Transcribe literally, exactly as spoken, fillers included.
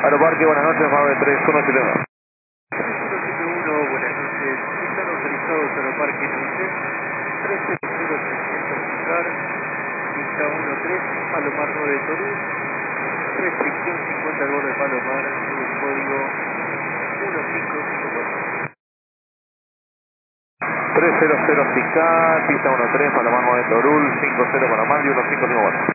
Aeroparque, buenas noches, nueve tres uno siete uno. tres uno siete uno, buenas noches. Están autorizados Aeroparque Neuquén, tres cero cero trescientos Picar, pista uno tres, Palomar nueve Torul, restricción cincuenta al borde Palomar, el código uno cinco cinco cuatro. tres cero cero Picar, pista uno tres, Palomar nueve Torul, cinco cero Palomar y uno cinco cinco cuatro.